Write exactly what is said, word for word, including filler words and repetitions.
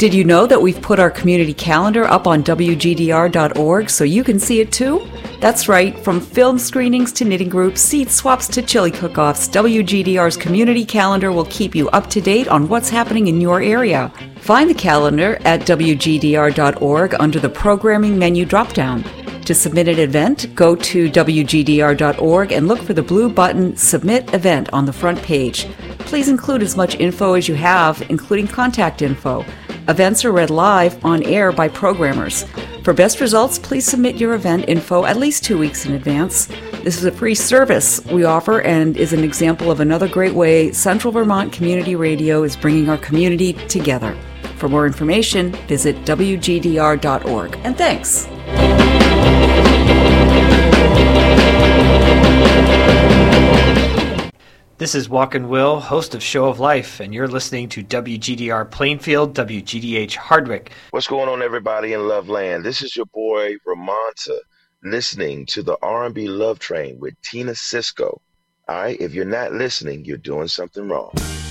Did you know that we've put our community calendar up on W G D R dot org so you can see it too? That's right, from film screenings to knitting groups, seat swaps to chili cook-offs, W G D R's community calendar will keep you up to date on what's happening in your area. Find the calendar at W G D R dot org under the programming menu dropdown. To submit an event, go to W G D R dot org and look for the blue button Submit Event on the front page. Please include as much info as you have, including contact info. Events are read live on air by programmers. For best results, please submit your event info at least two weeks in advance. This is a free service we offer and is an example of another great way Central Vermont Community Radio is bringing our community together. For more information, visit W G D R dot org. And thanks. This is Walkin' Will, host of Show of Life, and you're listening to W G D R Plainfield, W G D H Hardwick. What's going on, everybody in Love Land? This is your boy, Ramonta, listening to the R and B Love Train with Tina Cisco. All right, if you're not listening, you're doing something wrong.